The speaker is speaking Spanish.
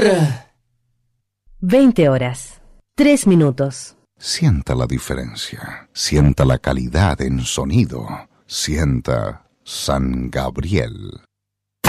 20 horas, 3 minutos. Sienta la diferencia. Sienta la calidad en sonido. Sienta San Gabriel.